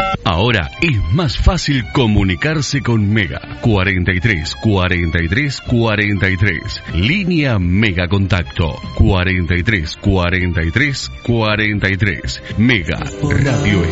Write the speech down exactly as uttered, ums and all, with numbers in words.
Ahora es más fácil comunicarse con Mega. cuarenta y tres, cuarenta y tres, cuarenta y tres. Línea Mega Contacto. cuarenta y tres, cuarenta y tres, cuarenta y tres. Mega Radio